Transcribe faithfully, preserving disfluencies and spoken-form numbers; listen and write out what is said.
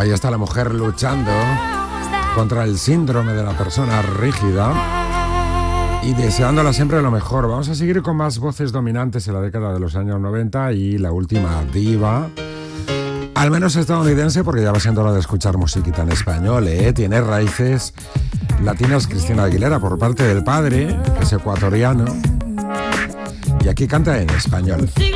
Ahí está la mujer luchando contra el síndrome de la persona rígida y deseándola siempre lo mejor. Vamos a seguir con más voces dominantes en la década de los años noventa y la última diva, al menos estadounidense, porque ya va siendo hora de escuchar musiquita en español, ¿eh? Tiene raíces latinas Cristina Aguilera por parte del padre, que es ecuatoriano, y aquí canta en español.